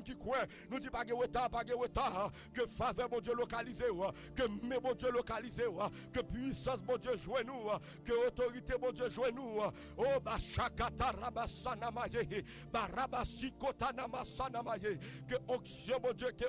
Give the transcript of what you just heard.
monde qui croit, nous dit pas de retard, que faveur, mon Dieu, localisé, que mais mon Dieu, localisé, que puissance, mon Dieu, joue nous, que autorité, mon Dieu, joue nous. Oh, Bachakata Rabasana Maye, Barabasi Kotana Masana Maye, que onction, mon Dieu, que